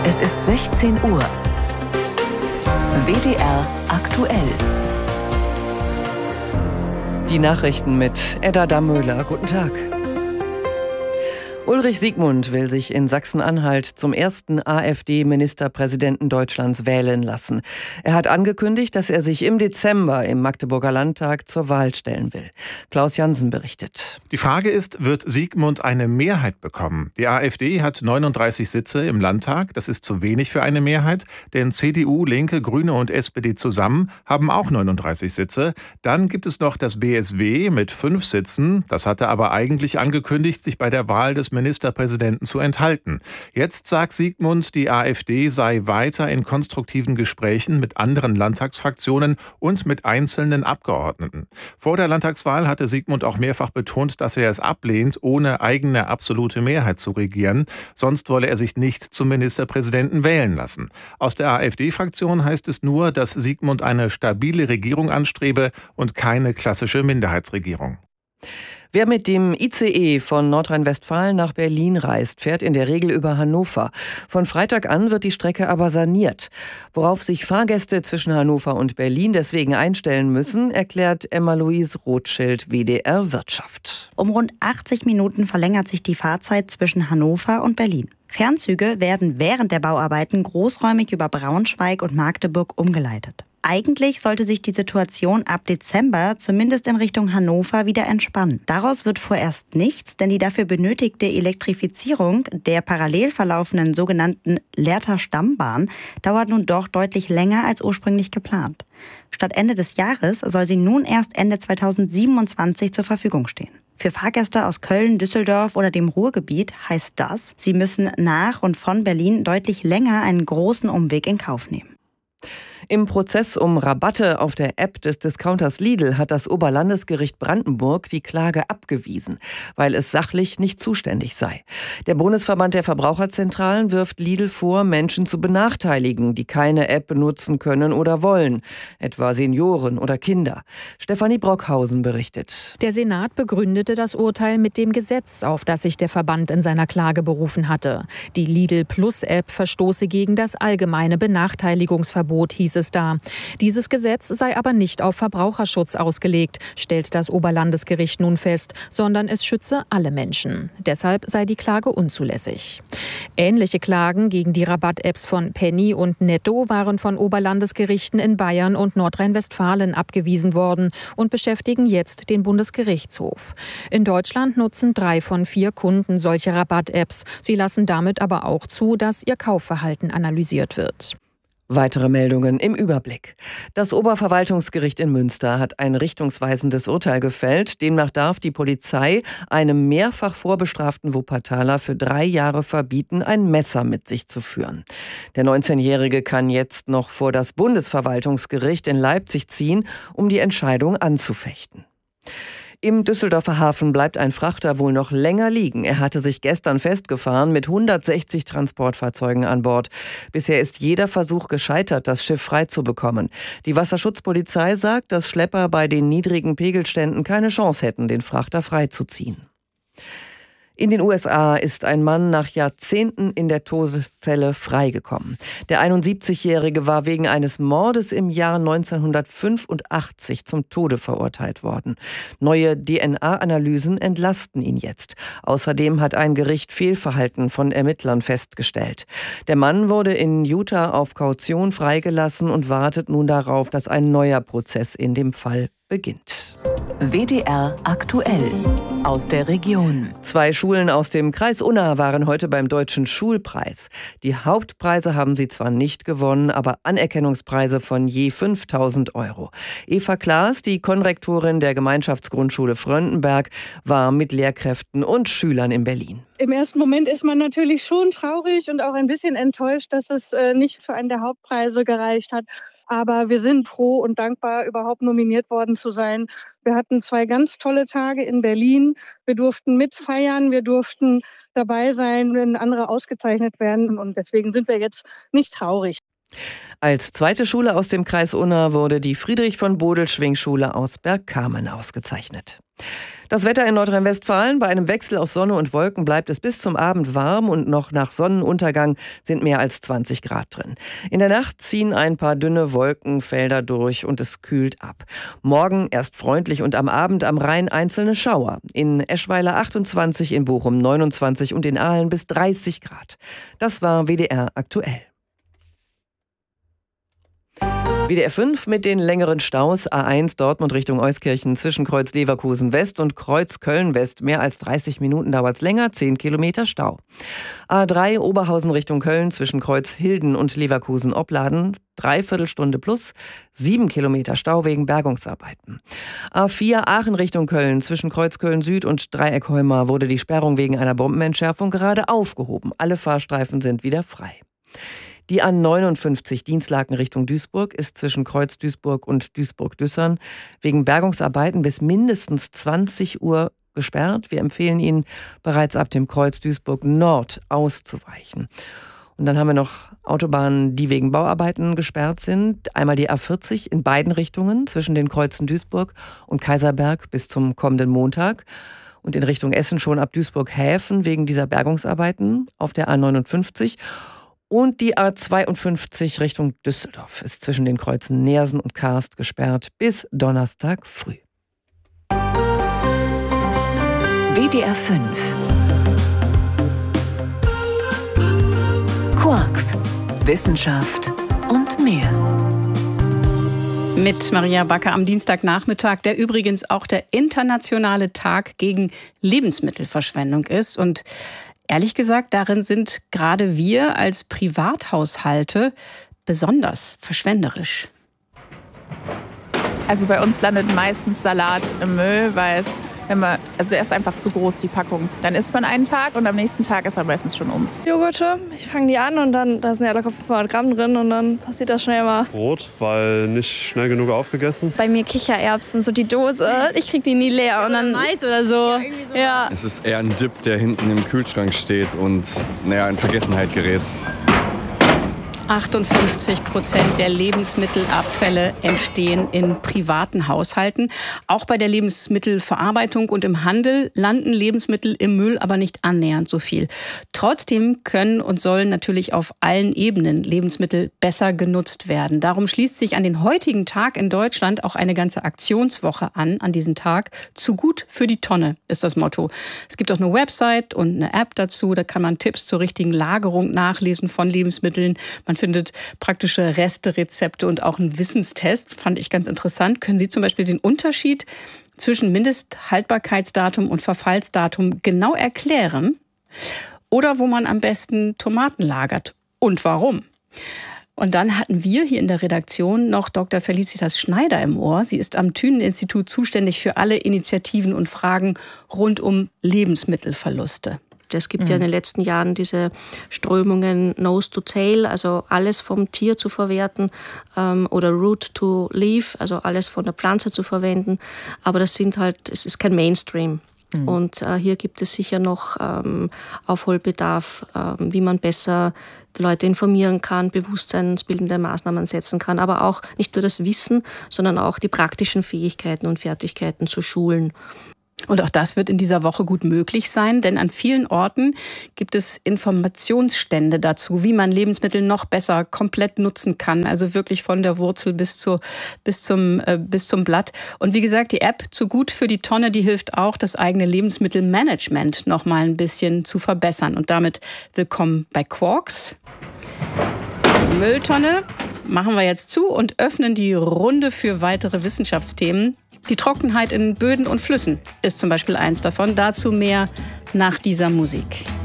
Es ist 16 Uhr. WDR aktuell. Die Nachrichten mit Edda Dammöhler. Guten Tag. Ulrich Siegmund will sich in Sachsen-Anhalt zum ersten AfD-Ministerpräsidenten Deutschlands wählen lassen. Er hat angekündigt, dass er sich im Dezember im Magdeburger Landtag zur Wahl stellen will. Klaus Jansen berichtet. Die Frage ist, wird Siegmund eine Mehrheit bekommen? Die AfD hat 39 Sitze im Landtag. Das ist zu wenig für eine Mehrheit, denn CDU, Linke, Grüne und SPD zusammen haben auch 39 Sitze. Dann gibt es noch das BSW mit 5 Sitzen. Das hatte aber eigentlich angekündigt, sich bei der Wahl des Ministerpräsidenten zu enthalten. Jetzt sagt Siegmund, die AfD sei weiter in konstruktiven Gesprächen mit anderen Landtagsfraktionen und mit einzelnen Abgeordneten. Vor der Landtagswahl hatte Siegmund auch mehrfach betont, dass er es ablehnt, ohne eigene absolute Mehrheit zu regieren. Sonst wolle er sich nicht zum Ministerpräsidenten wählen lassen. Aus der AfD-Fraktion heißt es nur, dass Siegmund eine stabile Regierung anstrebe und keine klassische Minderheitsregierung. Wer mit dem ICE von Nordrhein-Westfalen nach Berlin reist, fährt in der Regel über Hannover. Von Freitag an wird die Strecke aber saniert. Worauf sich Fahrgäste zwischen Hannover und Berlin deswegen einstellen müssen, erklärt Emma-Louise Rothschild, WDR Wirtschaft. Um rund 80 Minuten verlängert sich die Fahrzeit zwischen Hannover und Berlin. Fernzüge werden während der Bauarbeiten großräumig über Braunschweig und Magdeburg umgeleitet. Eigentlich sollte sich die Situation ab Dezember zumindest in Richtung Hannover wieder entspannen. Daraus wird vorerst nichts, denn die dafür benötigte Elektrifizierung der parallel verlaufenden sogenannten Lehrter Stammbahn dauert nun doch deutlich länger als ursprünglich geplant. Statt Ende des Jahres soll sie nun erst Ende 2027 zur Verfügung stehen. Für Fahrgäste aus Köln, Düsseldorf oder dem Ruhrgebiet heißt das, sie müssen nach und von Berlin deutlich länger einen großen Umweg in Kauf nehmen. Im Prozess um Rabatte auf der App des Discounters Lidl hat das Oberlandesgericht Brandenburg die Klage abgewiesen, weil es sachlich nicht zuständig sei. Der Bundesverband der Verbraucherzentralen wirft Lidl vor, Menschen zu benachteiligen, die keine App benutzen können oder wollen, etwa Senioren oder Kinder. Stefanie Brockhausen berichtet. Der Senat begründete das Urteil mit dem Gesetz, auf das sich der Verband in seiner Klage berufen hatte. Die Lidl Plus App verstoße gegen das allgemeine Benachteiligungsverbot, hieß es da. Dieses Gesetz sei aber nicht auf Verbraucherschutz ausgelegt, stellt das Oberlandesgericht nun fest, sondern es schütze alle Menschen. Deshalb sei die Klage unzulässig. Ähnliche Klagen gegen die Rabatt-Apps von Penny und Netto waren von Oberlandesgerichten in Bayern und Nordrhein-Westfalen abgewiesen worden und beschäftigen jetzt den Bundesgerichtshof. In Deutschland nutzen 3 von 4 Kunden solche Rabatt-Apps. Sie lassen damit aber auch zu, dass ihr Kaufverhalten analysiert wird. Weitere Meldungen im Überblick. Das Oberverwaltungsgericht in Münster hat ein richtungsweisendes Urteil gefällt. Demnach darf die Polizei einem mehrfach vorbestraften Wuppertaler für 3 Jahre verbieten, ein Messer mit sich zu führen. Der 19-Jährige kann jetzt noch vor das Bundesverwaltungsgericht in Leipzig ziehen, um die Entscheidung anzufechten. Im Düsseldorfer Hafen bleibt ein Frachter wohl noch länger liegen. Er hatte sich gestern festgefahren mit 160 Transportfahrzeugen an Bord. Bisher ist jeder Versuch gescheitert, das Schiff freizubekommen. Die Wasserschutzpolizei sagt, dass Schlepper bei den niedrigen Pegelständen keine Chance hätten, den Frachter freizuziehen. In den USA ist ein Mann nach Jahrzehnten in der Todeszelle freigekommen. Der 71-Jährige war wegen eines Mordes im Jahr 1985 zum Tode verurteilt worden. Neue DNA-Analysen entlasten ihn jetzt. Außerdem hat ein Gericht Fehlverhalten von Ermittlern festgestellt. Der Mann wurde in Utah auf Kaution freigelassen und wartet nun darauf, dass ein neuer Prozess in dem Fall beginnt. WDR aktuell aus der Region. 2 Schulen aus dem Kreis Unna waren heute beim Deutschen Schulpreis. Die Hauptpreise haben sie zwar nicht gewonnen, aber Anerkennungspreise von je 5.000 €. Eva Klaas, die Konrektorin der Gemeinschaftsgrundschule Fröndenberg, war mit Lehrkräften und Schülern in Berlin. Im ersten Moment ist man natürlich schon traurig und auch ein bisschen enttäuscht, dass es nicht für einen der Hauptpreise gereicht hat. Aber wir sind froh und dankbar, überhaupt nominiert worden zu sein. Wir hatten 2 ganz tolle Tage in Berlin. Wir durften mitfeiern, wir durften dabei sein, wenn andere ausgezeichnet werden. Und deswegen sind wir jetzt nicht traurig. Als zweite Schule aus dem Kreis Unna wurde die Friedrich von Bodelschwingh-Schule aus Bergkamen ausgezeichnet. Das Wetter in Nordrhein-Westfalen: bei einem Wechsel aus Sonne und Wolken bleibt es bis zum Abend warm und noch nach Sonnenuntergang sind mehr als 20 Grad drin. In der Nacht ziehen ein paar dünne Wolkenfelder durch und es kühlt ab. Morgen erst freundlich und am Abend am Rhein einzelne Schauer. In Eschweiler 28, in Bochum 29 und in Aalen bis 30 Grad. Das war WDR aktuell. WDR 5 mit den längeren Staus. A1 Dortmund Richtung Euskirchen zwischen Kreuz Leverkusen West und Kreuz Köln West. Mehr als 30 Minuten dauert es länger, 10 Kilometer Stau. A3 Oberhausen Richtung Köln zwischen Kreuz Hilden und Leverkusen Opladen. 3/4 Stunde plus, 7 Kilometer Stau wegen Bergungsarbeiten. A4 Aachen Richtung Köln zwischen Kreuz Köln Süd und Dreieck Heumar wurde die Sperrung wegen einer Bombenentschärfung gerade aufgehoben. Alle Fahrstreifen sind wieder frei. Die A59 Dienstlaken Richtung Duisburg ist zwischen Kreuz Duisburg und Duisburg-Düssern wegen Bergungsarbeiten bis mindestens 20 Uhr gesperrt. Wir empfehlen Ihnen, bereits ab dem Kreuz Duisburg Nord auszuweichen. Und dann haben wir noch Autobahnen, die wegen Bauarbeiten gesperrt sind. Einmal die A40 in beiden Richtungen zwischen den Kreuzen Duisburg und Kaiserberg bis zum kommenden Montag. Und in Richtung Essen schon ab Duisburg-Häfen wegen dieser Bergungsarbeiten auf der A59. Und die A52 Richtung Düsseldorf ist zwischen den Kreuzen Neersen und Karst gesperrt bis Donnerstag früh. WDR 5 Quarks, Wissenschaft und mehr. Mit Maria Backer am Dienstagnachmittag, der übrigens auch der internationale Tag gegen Lebensmittelverschwendung ist. Und ehrlich gesagt, darin sind gerade wir als Privathaushalte besonders verschwenderisch. Also bei uns landet meistens Salat im Müll, weil er ist einfach zu groß, die Packung. Dann isst man einen Tag und am nächsten Tag ist er meistens schon um. Joghurte, ich fange die an und dann, da sind ja locker 500 Gramm drin und dann passiert das schnell mal. Brot, weil nicht schnell genug aufgegessen. Bei mir Kichererbsen, so die Dose, ich krieg die nie leer. Und dann Mais oder so. Ja. Es ist eher ein Dip, der hinten im Kühlschrank steht und in Vergessenheit gerät. 58% der Lebensmittelabfälle entstehen in privaten Haushalten. Auch bei der Lebensmittelverarbeitung und im Handel landen Lebensmittel im Müll, aber nicht annähernd so viel. Trotzdem können und sollen natürlich auf allen Ebenen Lebensmittel besser genutzt werden. Darum schließt sich an den heutigen Tag in Deutschland auch eine ganze Aktionswoche an diesen Tag. Zu gut für die Tonne ist das Motto. Es gibt auch eine Website und eine App dazu. Da kann man Tipps zur richtigen Lagerung nachlesen von Lebensmitteln. Man findet praktische Resterezepte und auch einen Wissenstest. Fand ich ganz interessant. Können Sie zum Beispiel den Unterschied zwischen Mindesthaltbarkeitsdatum und Verfallsdatum genau erklären? Oder wo man am besten Tomaten lagert und warum? Und dann hatten wir hier in der Redaktion noch Dr. Felicitas Schneider im Ohr. Sie ist am Thünen-Institut zuständig für alle Initiativen und Fragen rund um Lebensmittelverluste. Es gibt ja in den letzten Jahren diese Strömungen Nose to Tail, also alles vom Tier zu verwerten, oder Root to Leaf, also alles von der Pflanze zu verwenden. Aber es ist kein Mainstream. Und hier gibt es sicher noch Aufholbedarf, wie man besser die Leute informieren kann, bewusstseinsbildende Maßnahmen setzen kann, aber auch nicht nur das Wissen, sondern auch die praktischen Fähigkeiten und Fertigkeiten zu schulen. Und auch das wird in dieser Woche gut möglich sein, denn an vielen Orten gibt es Informationsstände dazu, wie man Lebensmittel noch besser komplett nutzen kann. Also wirklich von der Wurzel bis zum Blatt. Und wie gesagt, die App Zu gut für die Tonne, die hilft auch, das eigene Lebensmittelmanagement noch mal ein bisschen zu verbessern. Und damit willkommen bei Quarks. Die Mülltonne machen wir jetzt zu und öffnen die Runde für weitere Wissenschaftsthemen. Die Trockenheit in Böden und Flüssen ist zum Beispiel eins davon. Dazu mehr nach dieser Musik.